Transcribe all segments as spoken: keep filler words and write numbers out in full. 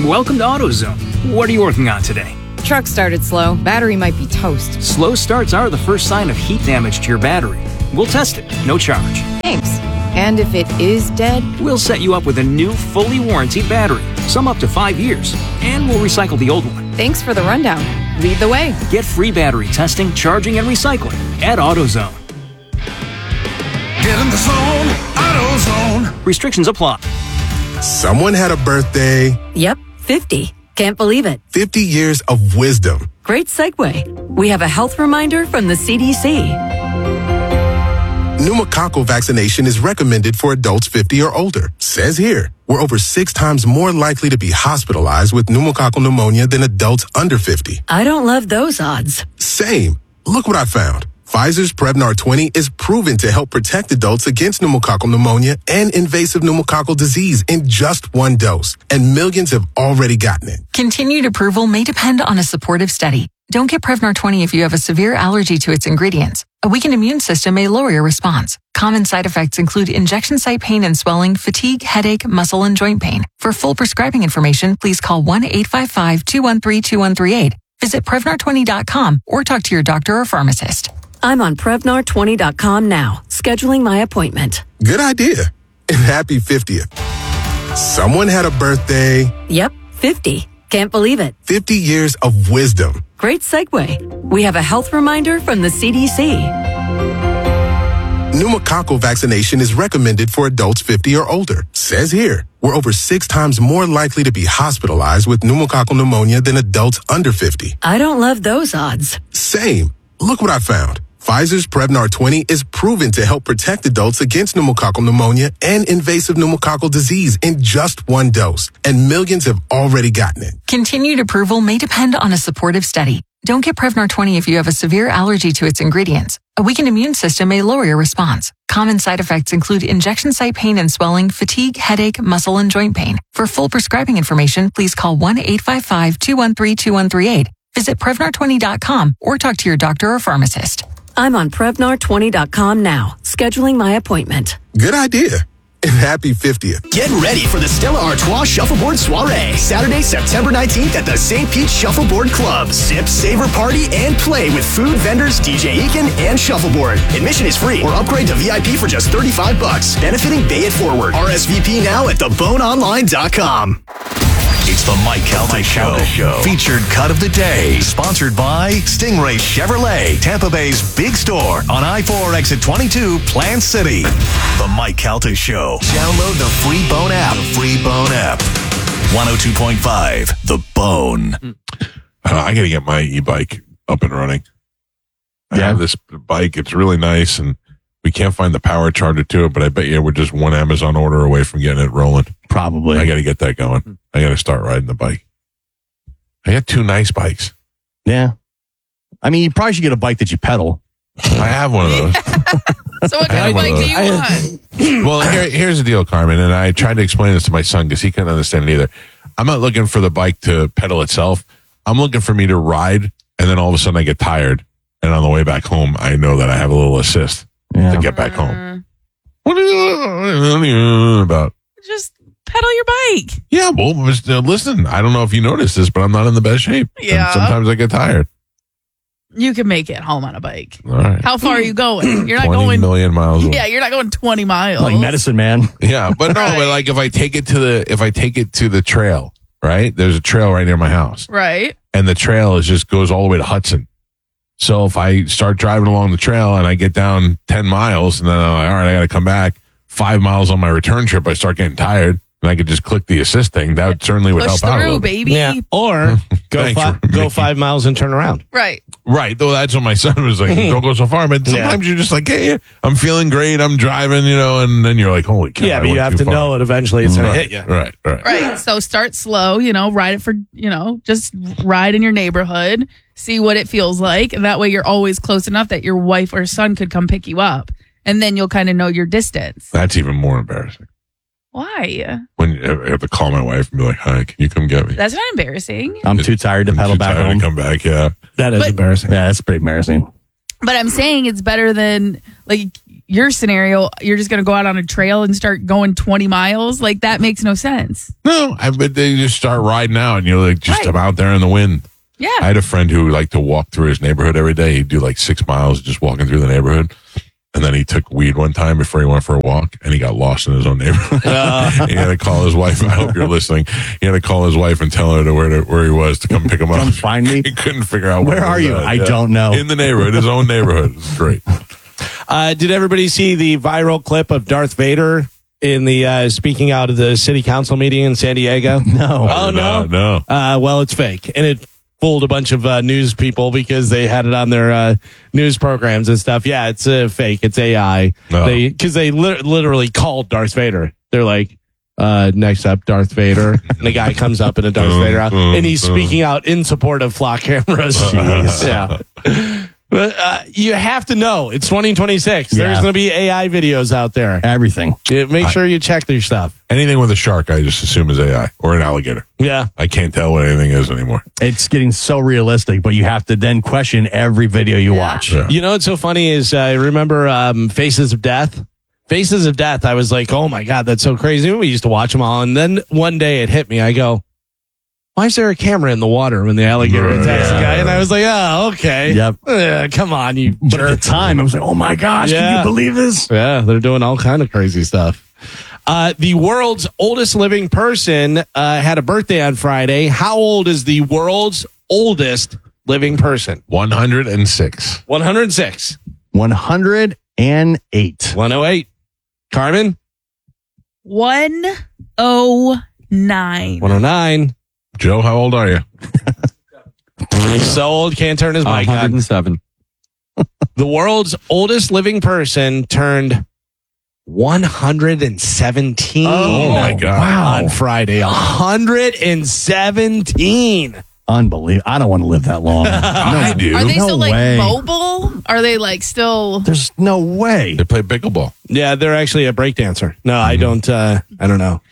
Welcome to AutoZone. What are you working on today? Truck started slow. Battery might be toast. Slow starts are the first sign of heat damage to your battery. We'll test it, no charge. Thanks. And if it is dead? We'll set you up with a new, fully warranted battery, some up to five years, and we'll recycle the old one. Thanks for the rundown. Lead the way. Get free battery testing, charging, and recycling at AutoZone. Get in the zone, AutoZone. Restrictions apply. Someone had a birthday. Yep, fifty. Can't believe it. fifty years of wisdom. Great segue. We have a health reminder from the C D C. Pneumococcal vaccination is recommended for adults fifty or older. Says here, we're over six times more likely to be hospitalized with pneumococcal pneumonia than adults under fifty. I don't love those odds. Same. Look what I found. Pfizer's Prevnar twenty is proven to help protect adults against pneumococcal pneumonia and invasive pneumococcal disease in just one dose. And millions have already gotten it. Continued approval may depend on a supportive study. Don't get Prevnar twenty if you have a severe allergy to its ingredients. A weakened immune system may lower your response. Common side effects include injection site pain and swelling, fatigue, headache, muscle, and joint pain. For full prescribing information, please call one eight five five, two one three, two one three eight. Visit Prevnar twenty dot com or talk to your doctor or pharmacist. I'm on Prevnar twenty dot com now, scheduling my appointment. Good idea. And happy fiftieth. Someone had a birthday. Yep, fifty. Can't believe it. fifty years of wisdom. Great segue. We have a health reminder from the C D C. Pneumococcal vaccination is recommended for adults fifty or older. Says here, we're over six times more likely to be hospitalized with pneumococcal pneumonia than adults under fifty. I don't love those odds. Same. Look what I found. Pfizer's Prevnar twenty is proven to help protect adults against pneumococcal pneumonia and invasive pneumococcal disease in just one dose. And millions have already gotten it. Continued approval may depend on a supportive study. Don't get Prevnar twenty if you have a severe allergy to its ingredients. A weakened immune system may lower your response. Common side effects include injection site pain and swelling, fatigue, headache, muscle, and joint pain. For full prescribing information, please call one eight five five, two one three, two one three eight. Visit Prevnar twenty dot com or talk to your doctor or pharmacist. I'm on Prevnar twenty dot com now, scheduling my appointment. Good idea. And happy fiftieth. Get ready for the Stella Artois Shuffleboard Soiree, Saturday, September nineteenth at the Saint Pete Shuffleboard Club. Sip, savor, party, and play with food vendors, D J Eakin, and Shuffleboard. Admission is free or upgrade to V I P for just thirty-five bucks. Benefiting Bay It Forward. R S V P now at the bone online dot com. It's the Mike Calta Show. Show. Featured cut of the day. Sponsored by Stingray Chevrolet, Tampa Bay's big store on I four exit twenty-two, Plant City. The Mike Calta Show. Download the free Bone app. The free Bone app. one oh two point five, The Bone. Uh, I got to get my e-bike up and running. I Yeah. have this bike. It's really nice, and we can't find the power charger to it, but I bet you we're just one Amazon order away from getting it rolling. Probably. I got to get that going. I got to start riding the bike. I got two nice bikes. Yeah. I mean, you probably should get a bike that you pedal. I have one of those. So what kind of bike do you want? Well, here, here's the deal, Carmen, and I tried to explain this to my son because he couldn't understand it either. I'm not looking for the bike to pedal itself. I'm looking for me to ride, and then all of a sudden I get tired, and on the way back home, I know that I have a little assist Yeah. to get back home. What are you about? Just pedal your bike. Yeah, well, just, uh, listen, I don't know if you noticed this, but I'm not in the best shape. And Yeah. sometimes I get tired. You can make it home on a bike. All right. How far are you going? You're not twenty going million miles away. Yeah, you're not going twenty miles. Like Medicine Man. Yeah, but no, but like if I take it to the if I take it to the trail, right? There's a trail right near my house. Right. And the trail is just goes all the way to Hudson. So if I start driving along the trail and I get down ten miles and then I'm like, all right, I got to come back five miles on my return trip, I start getting tired and I could just click the assist thing. That certainly would Push help out a through, little bit. baby. Yeah. Or go, Thanks fi- for go making- five miles and turn around. Right. Right. Though that's what my son was like, don't go so far. But sometimes Yeah. you're just like, hey, I'm feeling great. I'm driving, you know, and then you're like, holy cow. Yeah, I but you went have too to far. know it eventually. It's going right, to hit you. Right, right. Right. So start slow, you know, ride it for, you know, just ride in your neighborhood, see what it feels like. And that way you're always close enough that your wife or son could come pick you up. And then you'll kind of know your distance. That's even more embarrassing. Why? When I have to call my wife and be like, hi, can you come get me? That's not embarrassing. I'm too tired to I'm pedal too back tired home. to come back, yeah. That is But- embarrassing. Yeah, that's pretty embarrassing. But I'm saying it's better than, like, your scenario, you're just going to go out on a trail and start going twenty miles. Like, that makes no sense. No, I bet they just start riding out and you're like, just Right. I'm out there in the wind. Yeah. I had a friend who liked to walk through his neighborhood every day. He'd do like six miles just walking through the neighborhood. And then he took weed one time before he went for a walk and he got lost in his own neighborhood. He had to call his wife. I hope you're listening. He had to call his wife and tell her to where to, where he was to come pick him up. Come find me. He couldn't figure out Where he are was you? at. I Yeah. don't know. In the neighborhood, his own neighborhood. It's great. Uh, did everybody see the viral clip of Darth Vader in the uh, speaking out of the city council meeting in San Diego? No. Oh, no? No. Uh, well, it's fake. And it fooled a bunch of uh, news people because they had it on their uh, news programs and stuff. Yeah, it's uh, fake. It's A I. No. They Because they li- literally called Darth Vader. They're like, uh, next up, Darth Vader. And the guy comes up in a Darth Vader out, and he's speaking out in support of flock cameras. Yeah. But uh, you have to know it's twenty twenty-six. Yeah. There's going to be A I videos out there. Everything. Yeah, make sure you check their stuff. Anything with a shark, I just assume is A I or an alligator. Yeah. I can't tell what anything is anymore. It's getting so realistic, but you have to then question every video you watch. Yeah. You know what's so funny is I uh, remember um, Faces of Death. Faces of Death. I was like, oh my God, that's so crazy. We used to watch them all. And then one day it hit me. I go, why is there a camera in the water when the alligator Right. attacks the guy? And I was like, oh, okay. Yep. Uh, come on, you But jerk. at the time, I was like, oh my gosh, Yeah. can you believe this? Yeah, they're doing all kind of crazy stuff. Uh, the world's oldest living person uh, had a birthday on Friday. How old is the world's oldest living person? one hundred six. one hundred six. one hundred eight. one oh eight. Carmen? one oh nine. one oh nine. Joe, how old are you? He's so old, can't turn his mic one hundred on. seven. The world's oldest living person turned one hundred seventeen. Oh, my God. On Friday. one hundred seventeen. Unbelievable. I don't want to live that long. I do. Are they No still like way. mobile? Are they like still? There's no way. They play pickleball. Yeah, they're actually a breakdancer. No, I don't. Uh, I don't know.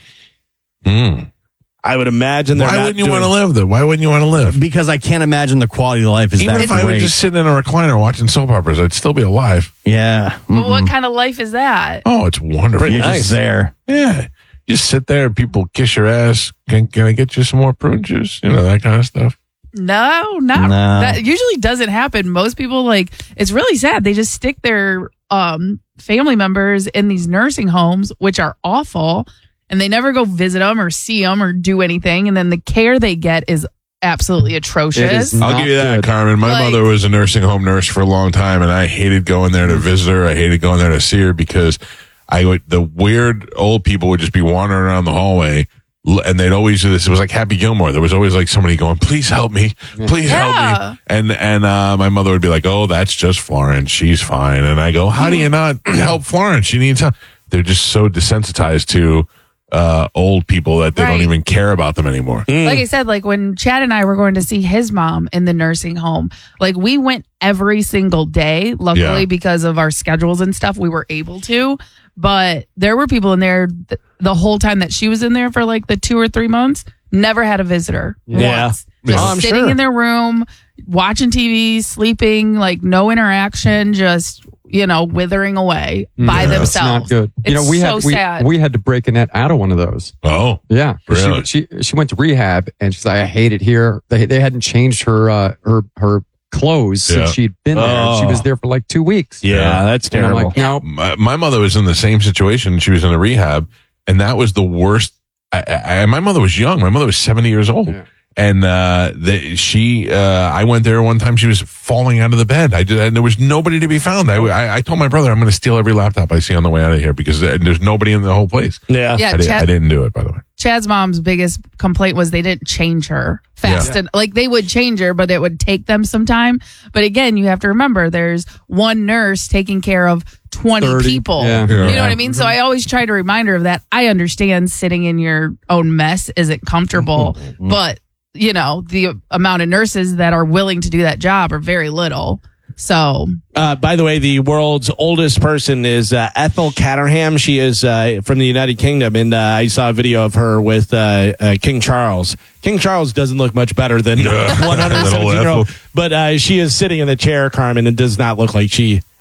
Mm. I would imagine they're Why not wouldn't you doing- want to live though? Why wouldn't you want to live? Because I can't imagine the quality of life is Even that if I great. would just sit in a recliner watching soap operas, I'd still be alive. yeah. Well, what Mm-mm. kind of life is that? Oh, it's wonderful. You're nice. just there. Yeah. Just sit there and people kiss your ass. Can, can I get you some more prune juice? You know, that kind of stuff. No, not No. that usually doesn't happen. Most people like it's really sad. They just stick their um family members in these nursing homes, which are awful, and they never go visit them or see them or do anything. And then the care they get is absolutely atrocious. It is I'll not give you that, good. Carmen. My Like- mother was a nursing home nurse for a long time, and I hated going there to visit her. I hated going there to see her because I would, the weird old people would just be wandering around the hallway, l- and they'd always do this. It was like Happy Gilmore. There was always like somebody going, "Please help me, please help Yeah. me." And and uh, my mother would be like, "Oh, that's just Florence. She's fine." And I go, "How do you not help Florence? She needs help." They're just so desensitized to uh, old people that they Right. don't even care about them anymore. Like I said, like when Chad and I were going to see his mom in the nursing home, like we went every single day. Luckily, Yeah. because of our schedules and stuff, we were able to. But there were people in there th- the whole time that she was in there for like the two or three months, never had a visitor. Yeah. Once. Yeah. Just Oh, I'm sitting sure. in their room, watching T V, sleeping, like no interaction, just, you know, withering away by Yeah. It's not themselves. good. It's you know, we so had we, sad. we had to break Annette out of one of those. Oh, Yeah, Really? she, she she went to rehab and she's like, I hate it here. They they hadn't changed her uh, her her clothes Yeah. since she'd been there. Oh. She was there for like two weeks. Yeah, that's And I'm terrible. like, no, my, my mother was in the same situation. She was in a rehab, and that was the worst. I, I, my mother was young. My mother was seventy years old. Yeah. And uh, the, she, uh, I went there one time. She was falling out of the bed. I did, and there was nobody to be found. I, I, I told my brother, I'm going to steal every laptop I see on the way out of here because there's nobody in the whole place. Yeah. Yeah, I, did, Chad- I didn't do it, by the way. Chad's mom's biggest complaint was they didn't change her fast. Yeah. And like they would change her, but it would take them some time. But again, you have to remember there's one nurse taking care of twenty thirty, people. yeah. You know Yeah. what I mean? So I always try to remind her of that. I understand sitting in your own mess isn't comfortable, but you know, the amount of nurses that are willing to do that job are very little. So Uh, by the way, the world's oldest person is uh, Ethel Caterham. She is uh, from the United Kingdom, and uh, I saw a video of her with uh, uh, King Charles. King Charles doesn't look much better than Yeah. one hundred seventeen year Little old, Ethel. but uh, she is sitting in the chair, Carmen, and does not look like she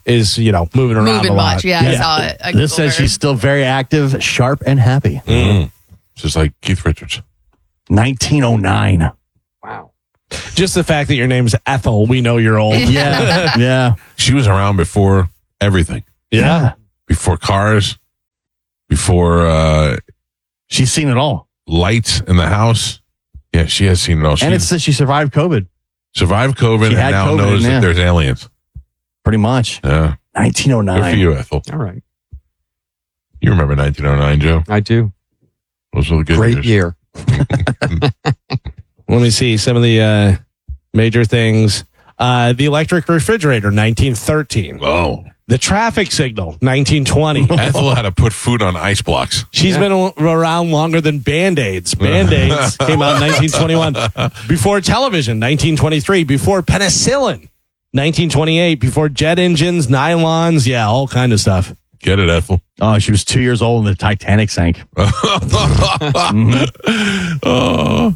is, you know, moving around Moving a lot. much. Yeah, I saw it. I This Googled says her. she's still very active, sharp, and happy. Mm. Just like Keith Richards. nineteen oh nine. Just the fact that your name's Ethel, we know you're old. Yeah. Yeah. She was around before everything. Yeah. Before cars, before uh, She's seen it all. lights in the house. Yeah, she has seen it all. She And it says she survived COVID. survived COVID She and had now COVID, knows yeah. that there's aliens. Pretty much. Yeah. nineteen oh nine. Good for you, Ethel. All right. You remember nineteen oh nine, Joe? I do. Those were the good Great years. year. Let me see some of the uh, major things. Uh, the electric refrigerator, nineteen thirteen. Oh. The traffic signal, nineteen twenty. Ethel had to put food on ice blocks. She's been a- around longer than Band-Aids. Band-Aids came out in nineteen twenty-one. Before television, nineteen twenty-three. Before penicillin, nineteen twenty-eight. Before jet engines, nylons, yeah, all kind of stuff. Get it, Ethel. Oh, she was two years old when the Titanic sank. Mhm. Oh.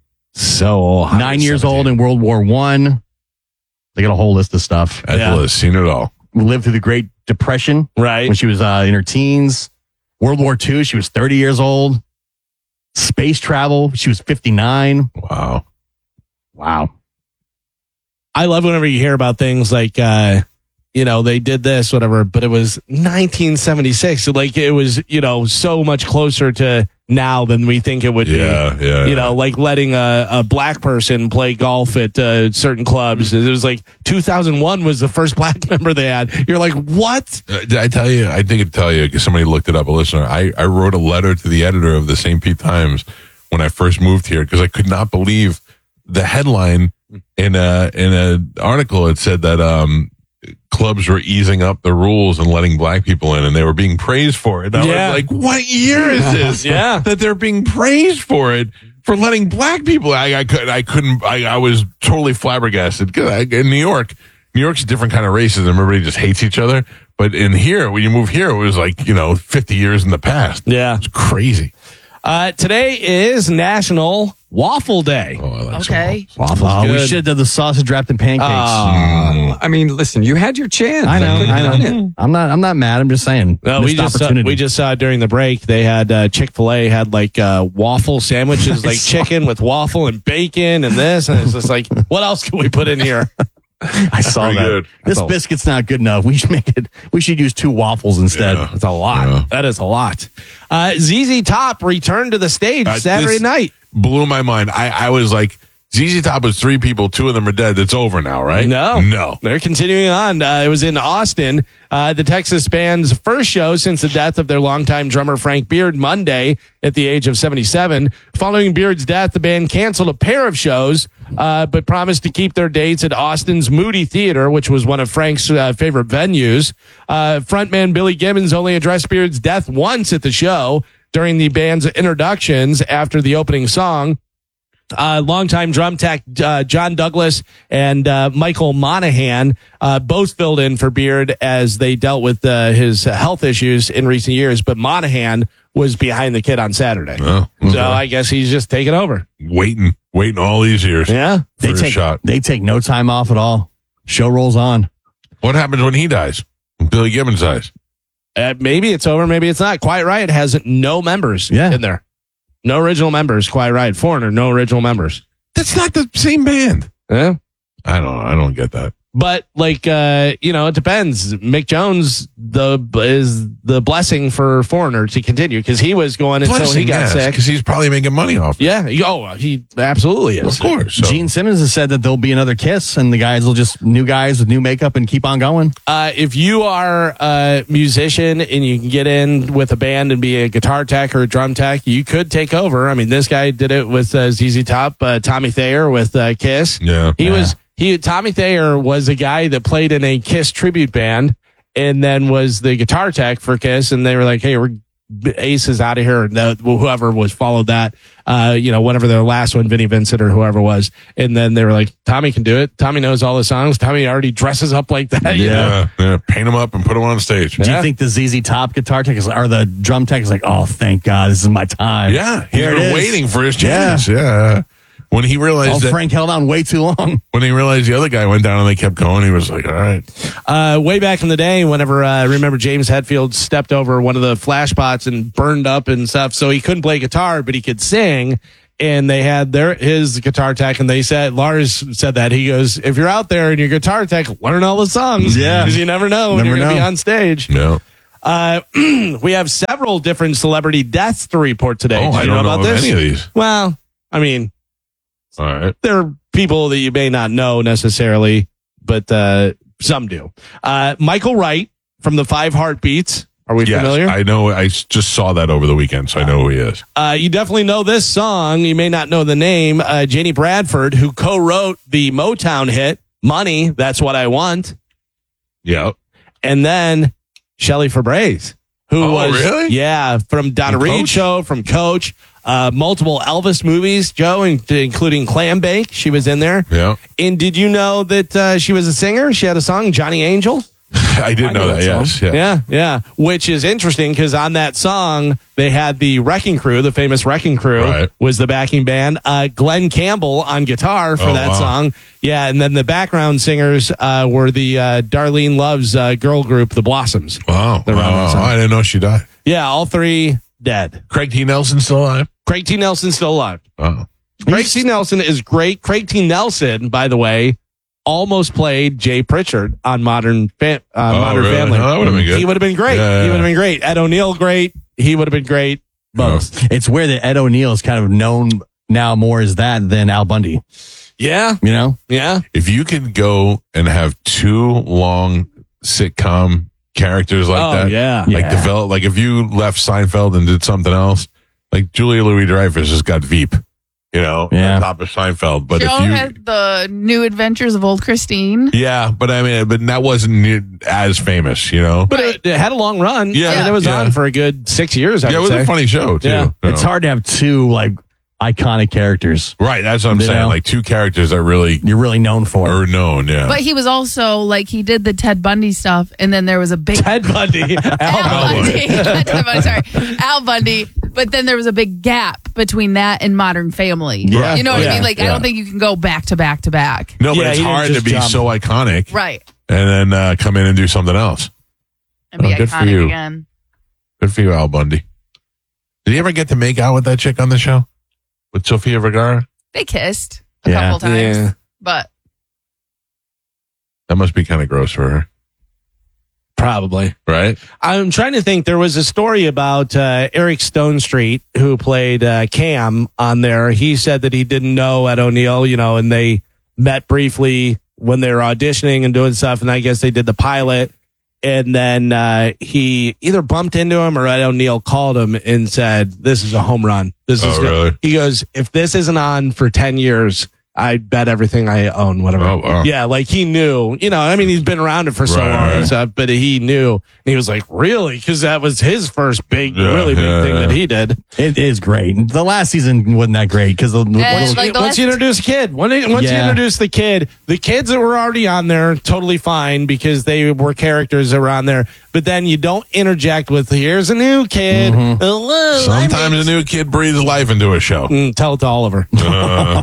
So Nine years old in World War One. They got a whole list of stuff. Ethel Yeah. has seen it all. We lived through the Great Depression Right. when she was uh, in her teens. World War Two, she was thirty years old. Space travel, she was fifty-nine. Wow. Wow. I love whenever you hear about things like, uh, you know, they did this, whatever, but it was nineteen seventy-six. So, like, it was, you know, so much closer to now than we think it would Yeah, be. yeah. You know, like letting a, a black person play golf at uh, certain clubs. It was like two thousand one was the first black member they had. You're like, what? Uh, did I tell you? I think I'd tell you because somebody looked it up, a listener. I, I wrote a letter to the editor of the Saint Pete Times when I first moved here because I could not believe the headline in a in an article. It said that um, clubs were easing up the rules and letting black people in, and they were being praised for it. And I Yeah. was like, "What year is this? Yeah. that they're being praised for it." For letting black people, I, I couldn't, I couldn't, I, I was totally flabbergasted. 'Cause I- in New York, New York's a different kind of racism. Everybody just hates each other. But in here, when you move here, it was like, you know, fifty years in the past. Yeah. It's crazy. Uh, today is National Waffle Day. Oh, I like Okay. Waffles. Oh, we good. should have done the sausage wrapped in pancakes. Uh, I mean, listen, you had your chance. I know, couldn't I have done know. it. I'm not. I'm not mad. I'm just saying. No, we Missed just saw, opportunity. we just saw during the break they had uh, Chick-fil-A had like uh, waffle sandwiches, like chicken with waffle and bacon and this, and it's just like, what else can we put in here? I saw Pretty that. good. This That's a- biscuit's not good enough. We should make it. We should use two waffles instead. Yeah. That's a lot. Yeah. That is a lot. Uh, Z Z Top returned to the stage Uh, Saturday this night. Blew my mind. I, I was like, Z Z Top was three people. Two of them are dead. It's over now, right? No, No. they're continuing on. Uh, it was in Austin, uh, the Texas band's first show since the death of their longtime drummer Frank Beard Monday at the age of seventy-seven. Following Beard's death, the band canceled a pair of shows, uh, but promised to keep their dates at Austin's Moody Theater, which was one of Frank's uh, favorite venues. Uh, frontman Billy Gibbons only addressed Beard's death once at the show during the band's introductions after the opening song. Uh, longtime drum tech uh, John Douglas and uh, Michael Monahan uh, both filled in for Beard as they dealt with uh, his health issues in recent years. But Monahan was behind the kid on Saturday, Oh, okay. so I guess he's just taking over. Waiting, waiting all these years. Yeah, for They a take. shot. They take no time off at all. Show rolls on. What happens when he dies? When Billy Gibbons dies? uh, maybe it's over, maybe it's not. Quiet Riot has no members Yeah. in there, no original members. Quiet Riot, Foreigner, no original members. That's not the same band. Yeah. I don't know. I don't get that. But like, uh, you know, it depends. Mick Jones the is the blessing for Foreigner to continue because he was going until he got sick. because he's probably making money off it. Yeah. he- Oh, he absolutely is. Of course. So. Gene Simmons has said that there'll be another Kiss, and the guys will just new guys with new makeup and keep on going. Uh, if you are a musician and you can get in with a band and be a guitar tech or a drum tech, you could take over. I mean, this guy did it with uh, Z Z Top, uh, Tommy Thayer with uh, Kiss. Yeah. He Yeah. was he Tommy Thayer was a guy that played in a Kiss tribute band and then was the guitar tech for Kiss, and they were like, "Hey, we're Ace is out of here." And the, whoever was followed that, uh, you know, whatever their last one, Vinnie Vincent or whoever was, and then they were like, "Tommy can do it. Tommy knows all the songs. Tommy already dresses up like that." You know? Yeah, yeah. Paint him up and put him on stage. Do you think the Z Z Top guitar tech is, or the drum tech is like, oh, thank God, this is my time? Yeah, he's Here it been is. waiting for his chance. Yeah. When he realized Oh, that Frank held on way too long. When he realized the other guy went down and they kept going, he was like, all right. Uh, way back in the day, whenever uh, I remember James Hetfield stepped over one of the flash pots and burned up and stuff, so he couldn't play guitar, but he could sing. And they had their his guitar tech, and they said, Lars said that. He goes, if you're out there and your guitar tech, learn all the songs. Yeah. Because you never know when Never you're going to be know. on stage. No. Uh, we have several different celebrity deaths to report today. Oh, Did I you don't know know about of this? any of these. Well, I mean, All right. they're people that you may not know necessarily, but uh, some do. Uh, Michael Wright from the Five Heartbeats. Are we Yes, familiar? I know. I s- just saw that over the weekend, so I know who he is. Uh, you definitely know this song. You may not know the name. Uh, Janie Bradford, who co-wrote the Motown hit "Money." That's what I want. Yeah. And then Shelley Fabares, who Oh, was really? yeah from Donna From Reed Coach? show, from Coach, uh, multiple Elvis movies, Joe, in- including Clam Bake. She was in there. Yeah. And did you know that uh, she was a singer? She had a song, Johnny Angel. I did know, that, yes. Yeah. Yeah, yeah. Which is interesting because on that song, they had the Wrecking Crew, the famous Wrecking Crew, Right. was the backing band. Uh, Glenn Campbell on guitar for Oh, that wow. song. Yeah, and then the background singers uh, were the uh, Darlene Love's uh, girl group, the Blossoms. Wow. The Robin Wow. song. I didn't know she died. Yeah, all three dead. Craig T. Nelson still alive? Craig T. Nelson still alive. Oh. Craig T. Nelson is great. Craig T. Nelson, by the way, almost played Jay Pritchard on Modern Fa- uh, Oh, Modern really? Family. Oh, that would've been good. He would have been great. Yeah, yeah, he would have yeah. been great. Ed O'Neill, great. He would have been great. Both. It's weird that Ed O'Neill is kind of known now more as that than Al Bundy. Yeah. You know? Yeah. If you could go and have two long sitcom characters like Oh, that, yeah. like Yeah. develop, like if you left Seinfeld and did something else, like Julia Louis-Dreyfus just got Veep, you know, Yeah. on top of Seinfeld. But Joe if you, had the New Adventures of Old Christine. yeah, but I mean, but that wasn't near as famous, you know. But it, it had a long run. Yeah. I mean, it was Yeah. on for a good six years, I yeah, it would was say. a funny show too. Yeah. you It's know. hard to have two like iconic characters right? That's what I'm You saying. know? Like two characters that really you're really known for. are known. Yeah, But he was also like he did the Ted Bundy stuff, and then there was a big Ted Bundy. Al Bundy. Not Ted Bundy, sorry, Al Bundy. But then there was a big gap between that and Modern Family. Yeah. You know what Yeah. I mean? Like I Yeah. don't think you can go back to back to back. no, but Yeah, it's he didn't hard to just be jump. so iconic, Right. and then uh, come in and do something else. And be Oh, good for iconic you. again. Good for you, Al Bundy. Did he ever get to make out with that chick on the show with Sofia Vergara? They kissed a Yeah. couple times, Yeah. but That must be kind of gross for her, Probably. right? I'm trying to think. There was a story about uh, Eric Stone Street, who played uh, Cam on there. He said that he didn't know Ed O'Neill, you know, and they met briefly when they were auditioning and doing stuff. And I guess they did the pilot. And then uh, he either bumped into him or Ed O'Neill called him and said, "This is a home run. This Oh, is good." really? He goes, "If this isn't on for ten years, I bet everything I own, whatever." Oh, wow. Yeah, like he knew, you know, I mean, he's been around it for so Right, long right. and stuff, but he knew. And he was like, really? Because that was his first big, Yeah, really big yeah, thing yeah. that he did. It is great. The last season wasn't that great because the, Yeah, once- like the once last- you introduce a kid, when they- once you Yeah. introduce the kid, the kids that were already on there, totally fine because they were characters that were on there. But then you don't interject with, here's a new kid. Hello. I'm Sometimes a new kid breathes life into a show. Mm, tell it to Oliver. Uh,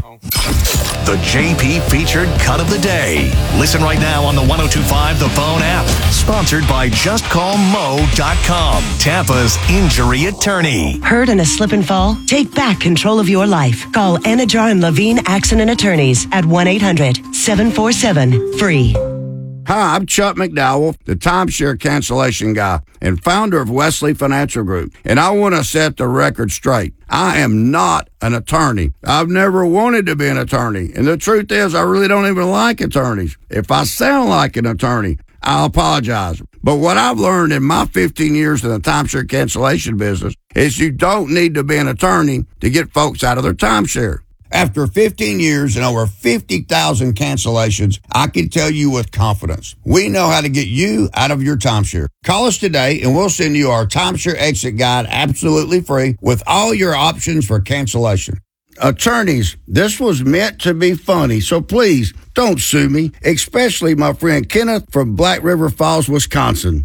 The J P featured cut of the day. Listen right now on the one oh two five The Phone app. Sponsored by just call mo dot com, Tampa's injury attorney. Hurt in a slip and fall? Take back control of your life. Call Anajar and Levine Accident Attorneys at one eight hundred seven four seven free. Hi, I'm Chuck McDowell, the timeshare cancellation guy and founder of Wesley Financial Group. And I want to set the record straight. I am not an attorney. I've never wanted to be an attorney. And the truth is, I really don't even like attorneys. If I sound like an attorney, I apologize. But what I've learned in my fifteen years in the timeshare cancellation business is you don't need to be an attorney to get folks out of their timeshare. After fifteen years and over fifty thousand cancellations, I can tell you with confidence, we know how to get you out of your timeshare. Call us today and we'll send you our timeshare exit guide absolutely free with all your options for cancellation. Attorneys, this was meant to be funny, so please don't sue me, especially my friend Kenneth from Black River Falls, Wisconsin.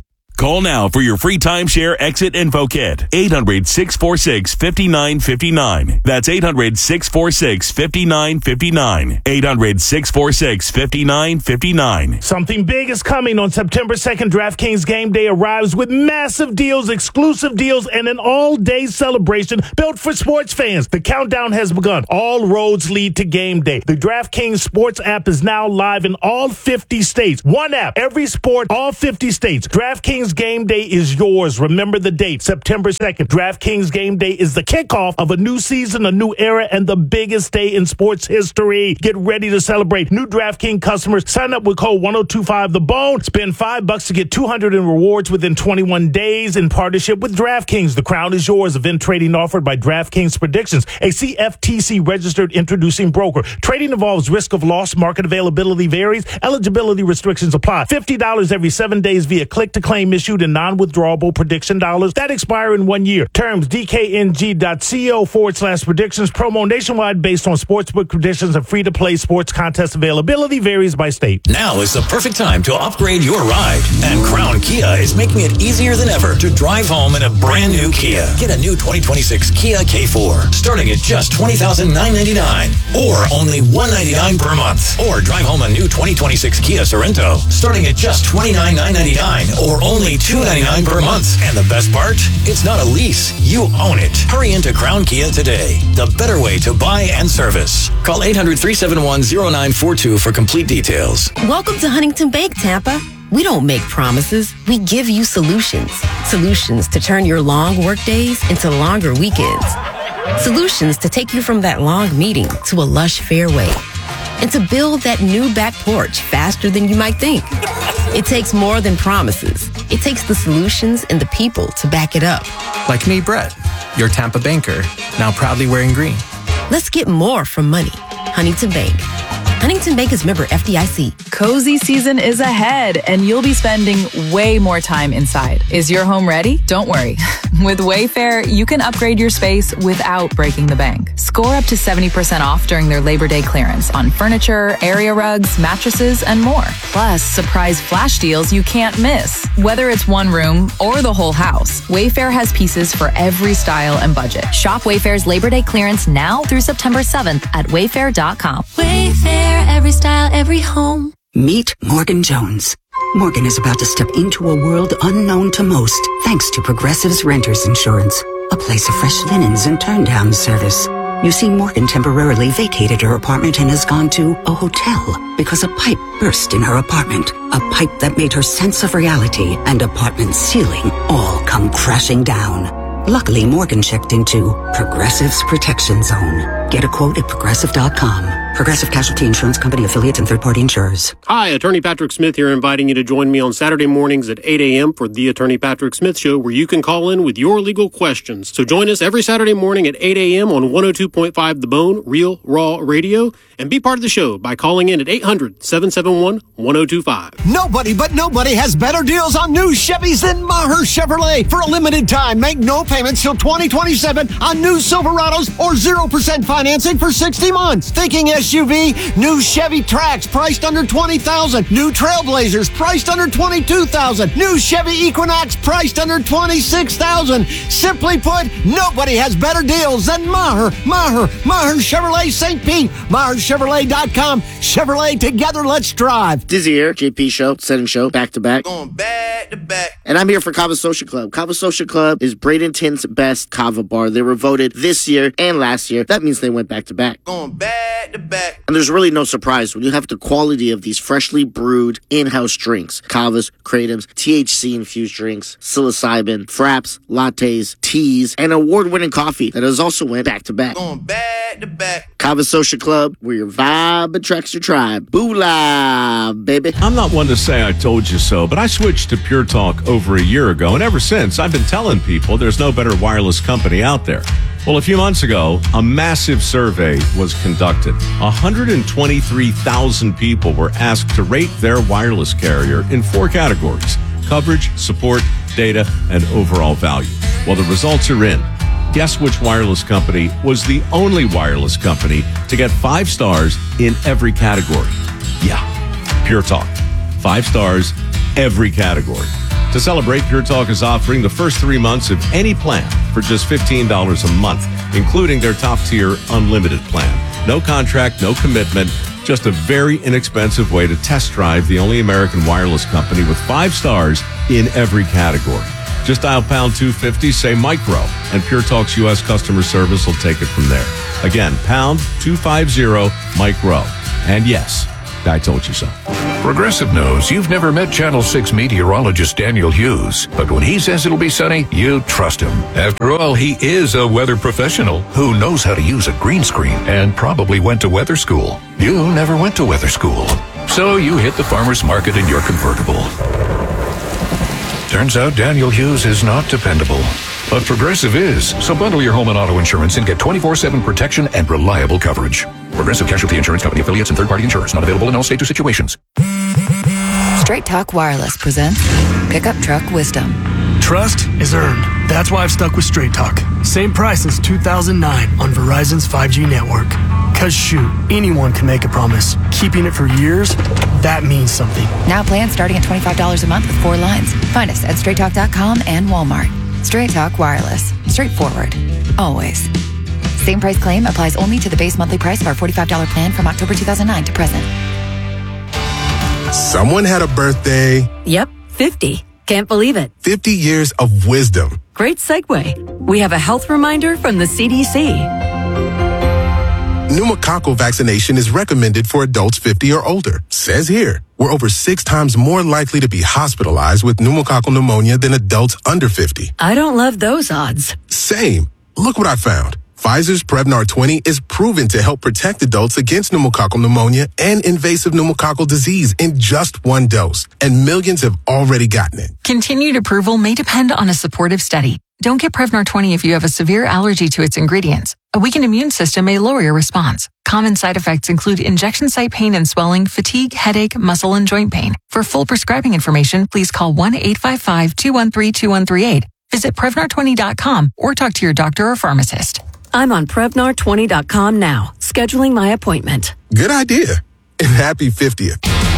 Call now for your free timeshare exit info kit. eight hundred, six four six, five nine five nine. That's eight hundred, six four six, five nine five nine. eight hundred, six four six, five nine five nine. Something big is coming on September second. DraftKings Game Day arrives with massive deals, exclusive deals, and an all-day celebration built for sports fans. The countdown has begun. All roads lead to Game Day. The DraftKings Sports app is now live in all fifty states. One app, every sport, all fifty states. DraftKings Game Day is yours. Remember the date, September second. DraftKings Game Day is the kickoff of a new season, a new era, and the biggest day in sports history. Get ready to celebrate. New DraftKings customers, sign up with code one oh two five the bone. Spend five bucks to get two hundred in rewards within twenty-one days in partnership with DraftKings. The crown is yours. Event trading offered by DraftKings Predictions, a C F T C registered introducing broker. Trading involves risk of loss. Market availability varies. Eligibility restrictions apply. fifty dollars every seven days via click-to-claim issued in non-withdrawable prediction dollars that expire in one year. Terms dkng.co forward slash predictions. Promo nationwide based on sportsbook conditions and free-to-play sports contest availability varies by state. Now is the perfect time to upgrade your ride. And Crown Kia is making it easier than ever to drive home in a brand new Kia. Get a new twenty twenty-six Kia K four starting at just twenty thousand nine hundred ninety-nine dollars or only one hundred ninety-nine dollars per month. Or drive home a new twenty twenty-six Kia Sorento starting at just twenty-nine thousand nine hundred ninety-nine dollars or only two hundred ninety-nine dollars per month. And the best part? It's not a lease. You own it. Hurry into Crown Kia today. The better way to buy and service. Call eight hundred, three seven one, oh nine four two for complete details. Welcome to Huntington Bank, Tampa. We don't make promises. We give you solutions. Solutions to turn your long work days into longer weekends. Solutions to take you from that long meeting to a lush fairway. And to build that new back porch faster than you might think. It takes more than promises. It takes the solutions and the people to back it up. Like me, Brett, your Tampa banker, now proudly wearing green. Let's get more from money. Huntington Bank. Huntington Bank is member F D I C. Cozy season is ahead, and you'll be spending way more time inside. Is your home ready? Don't worry. With Wayfair, you can upgrade your space without breaking the bank. Score up to seventy percent off during their Labor Day clearance on furniture, area rugs, mattresses, and more. Plus, surprise flash deals you can't miss. Whether it's one room or the whole house, Wayfair has pieces for every style and budget. Shop Wayfair's Labor Day clearance now through September seventh at wayfair dot com. Wayfair, every style, every home. Meet Morgan Jones. Morgan is about to step into a world unknown to most, thanks to Progressive's Renters Insurance, a place of fresh linens and turn-down service. You see, Morgan temporarily vacated her apartment and has gone to a hotel because a pipe burst in her apartment. A pipe that made her sense of reality and apartment ceiling all come crashing down. Luckily, Morgan checked into Progressive's Protection Zone. Get a quote at progressive dot com. Progressive Casualty Insurance Company, affiliates, and third-party insurers. Hi, Attorney Patrick Smith here, inviting you to join me on Saturday mornings at eight a.m. for the Attorney Patrick Smith Show, where you can call in with your legal questions. So join us every Saturday morning at eight a.m. on one oh two point five The Bone, Real Raw Radio, and be part of the show by calling in at eight hundred, seven seven one, one oh two five. Nobody but nobody has better deals on new Chevys than Maher Chevrolet. For a limited time, make no payments till twenty twenty-seven on new Silverados or zero percent financing for sixty months. Thinking S U V? New Chevy Trax priced under twenty thousand dollars. New Trailblazers priced under twenty-two thousand dollars. New Chevy Equinox priced under twenty-six thousand dollars. Simply put, nobody has better deals than Maher. Maher. Maher Chevrolet Saint Pete. Maher Chevrolet dot com. Chevrolet, together, let's drive. Dizzy here, J P Show, Setting Show, back to back. Going back to back. And I'm here for Kava Social Club. Kava Social Club is Bradenton's best kava bar. They were voted this year and last year. That means they went back to back. Going back to back. And there's really no surprise when you have the quality of these freshly brewed in-house drinks. Kavas, Kratom's, T H C-infused drinks, psilocybin, fraps, lattes, teas, and award-winning coffee that has also went back to back. Going back to back. Kava Social Club, where your vibe attracts your tribe. Boolah, baby. I'm not one to say I told you so, but I switched to Pure Talk over a year ago, and ever since, I've been telling people there's no better wireless company out there. Well, a few months ago, a massive survey was conducted. one hundred twenty-three thousand people were asked to rate their wireless carrier in four categories: coverage, support, data, and overall value. Well, the results are in. Guess which wireless company was the only wireless company to get five stars in every category? Yeah, Pure Talk. Five stars, every category. To celebrate, Pure Talk is offering the first three months of any plan for just fifteen dollars a month, including their top-tier unlimited plan. No contract, no commitment, just a very inexpensive way to test drive the only American wireless company with five stars in every category. Just dial pound two fifty, say micro, and Pure Talk's U S customer service will take it from there. Again, pound two fifty, micro. And yes, I told you so. Progressive knows you've never met Channel six meteorologist Daniel Hughes, but when he says it'll be sunny, you trust him. After all, he is a weather professional who knows how to use a green screen and probably went to weather school. You never went to weather school, so you hit the farmer's market in your convertible. Turns out Daniel Hughes is not dependable, but Progressive is. So bundle your home and auto insurance and get twenty-four seven protection and reliable coverage. Progressive Casualty Insurance Company affiliates and third-party insurers. Not available in all states or situations. Straight Talk Wireless presents Pickup Truck Wisdom. Trust is earned. That's why I've stuck with Straight Talk. Same price since two thousand nine on Verizon's five G network. Cause shoot, anyone can make a promise. Keeping it for years, that means something. Now plans starting at twenty-five dollars a month with four lines. Find us at straight talk dot com and Walmart. Straight Talk Wireless. Straightforward. Always. Same price claim applies only to the base monthly price of our forty-five dollars plan from October two thousand nine to present. Someone had a birthday. Yep, fifty. Can't believe it. fifty years of wisdom. Great segue. We have a health reminder from the C D C. Pneumococcal vaccination is recommended for adults fifty or older. Says here, we're over six times more likely to be hospitalized with pneumococcal pneumonia than adults under fifty. I don't love those odds. Same. Look what I found. Pfizer's Prevnar twenty is proven to help protect adults against pneumococcal pneumonia and invasive pneumococcal disease in just one dose, and millions have already gotten it. Continued approval may depend on a supportive study. Don't get Prevnar twenty if you have a severe allergy to its ingredients. A weakened immune system may lower your response. Common side effects include injection site pain and swelling, fatigue, headache, muscle, and joint pain. For full prescribing information, please call one eight five five, two one three, two one three eight. Visit Prevnar twenty dot com or talk to your doctor or pharmacist. I'm on Prevnar twenty dot com now, scheduling my appointment. Good idea. And happy fiftieth.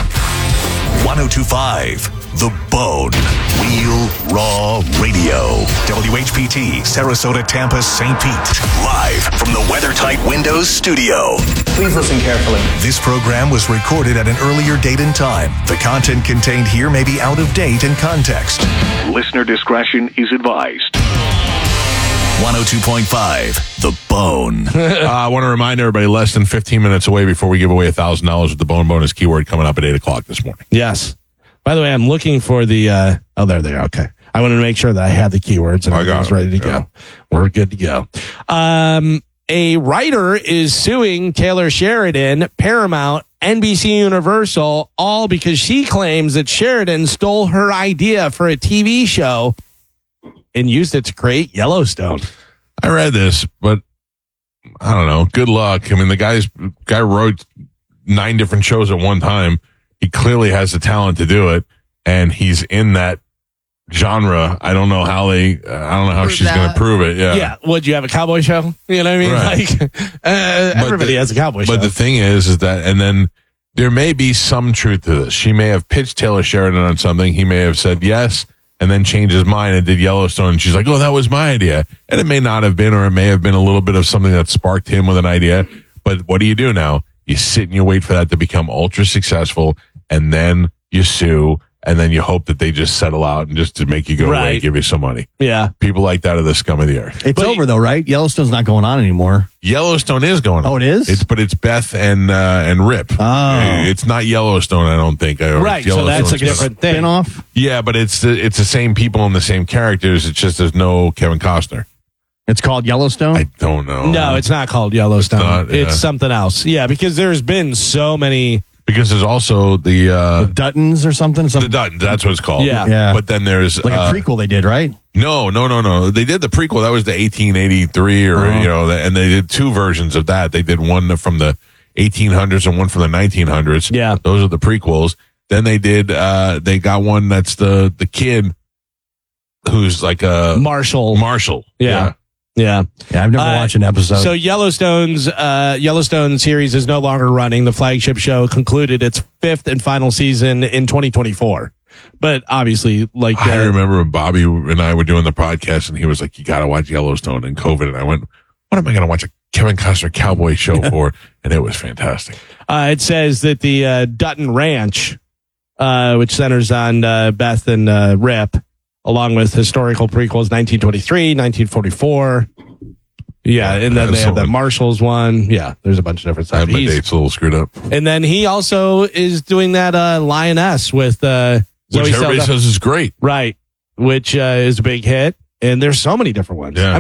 ten twenty-five The Bone. Real Raw Radio. W H P T, Sarasota, Tampa, Saint Pete. Live from the WeatherTight Windows studio. Please listen carefully. This program was recorded at an earlier date and time. The content contained here may be out of date and context. Listener discretion is advised. one oh two point five The Bone. uh, I want to remind everybody, less than fifteen minutes away before we give away one thousand dollars with the Bone bonus keyword coming up at eight o'clock this morning. Yes. By the way, I'm looking for the, uh, oh, there they are. Okay. I wanted to make sure that I had the keywords and I was ready to go. We're good to go. Um, a writer is suing Taylor Sheridan, Paramount, N B C Universal, all because she claims that Sheridan stole her idea for a T V show and used it to create Yellowstone. I read this, but I don't know. Good luck. I mean, the guy's guy wrote nine different shows at one time. He clearly has the talent to do it, and he's in that genre. I don't know how they. Uh, I don't know how prove she's going to prove it. Yeah. Yeah. Would you have a cowboy show? You know what I mean? Right. Like uh, everybody the, has a cowboy show. But the thing is, is that, and then there may be some truth to this. She may have pitched Taylor Sheridan on something. He may have said yes, and then changed his mind and did Yellowstone. And she's like, "Oh, that was my idea," and it may not have been, or it may have been a little bit of something that sparked him with an idea. But what do you do now? You sit and you wait for that to become ultra successful, and then you sue, and then you hope that they just settle out and just to make you go Right. away and give you some money. Yeah. People like that are the scum of the earth. It's over though, right? Yellowstone's not going on anymore. Yellowstone is going on. Oh, it is? It's but it's Beth and uh, and Rip. Oh. It's not Yellowstone, I don't think. Or Right, so that's a Yellowstone's different thing. Spin-off? Yeah, but it's the it's the same people and the same characters. It's just there's no Kevin Costner. It's called Yellowstone? I don't know. No, it's not called Yellowstone. It's, not, yeah. something else. Yeah, because there's been so many. Because there's also the uh, The Duttons or something? Some, the Duttons. That's what it's called. Yeah. Yeah. But then there's like uh, a prequel they did, right? No, no, no, no. They did the prequel. That was the eighteen eighty-three, or Uh-huh. you know, and they did two versions of that. They did one from the eighteen hundreds and one from the nineteen hundreds. Yeah, those are the prequels. Then they did. Uh, they got one that's the the kid who's like a Marshall. Marshall. Yeah. Yeah. Yeah, I've never Uh, watched an episode. So Yellowstone's uh, Yellowstone series is no longer running. The flagship show concluded its fifth and final season in twenty twenty-four. But obviously, like I uh, remember when Bobby and I were doing the podcast, and he was like, "You got to watch Yellowstone." And COVID, and I went, "What am I going to watch a Kevin Costner cowboy show for?" And it was fantastic. Uh, it says that the uh, Dutton Ranch, uh, which centers on uh, Beth and uh, Rip, along with historical prequels nineteen twenty-three, nineteen forty-four. Yeah, and then they have the Marshalls one. Yeah, there's a bunch of different stuff. My date's a little screwed up. And then he also is doing that uh, Lioness with uh, Which Zoe everybody Saldana. says is great. Right, which uh, is a big hit. And there's so many different ones. Yeah.